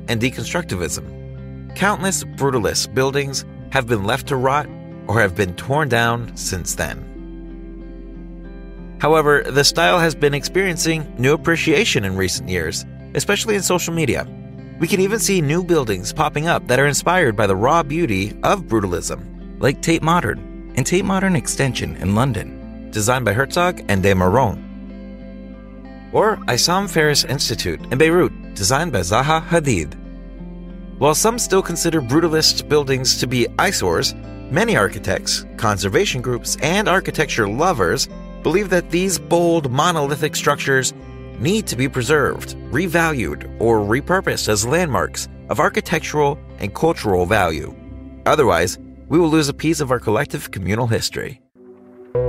and deconstructivism. Countless brutalist buildings have been left to rot or have been torn down since then. However, the style has been experiencing new appreciation in recent years, especially in social media. We can even see new buildings popping up that are inspired by the raw beauty of brutalism, like Tate Modern and Tate Modern Extension in London, designed by Herzog and de Meuron. Or Issam Ferris Institute in Beirut, designed by Zaha Hadid. While some still consider brutalist buildings to be eyesores, many architects, conservation groups, and architecture lovers believe that these bold monolithic structures need to be preserved, revalued, or repurposed as landmarks of architectural and cultural value. Otherwise, we will lose a piece of our collective communal history.